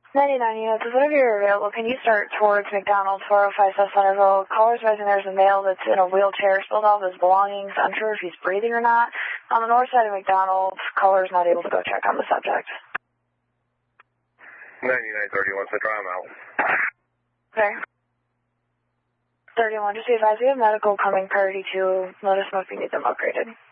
99 units, is whenever you're available, can you start towards McDonald's 405 South Centerville? Callers advising there's a male that's in a wheelchair, spilled all of his belongings, unsure if he's breathing or not. On the north side of McDonald's, callers not able to go check on the subject. 9931, Central, I'm out. Okay. 31, just be advised, we have medical coming priority 2. Let us know if you need them upgraded.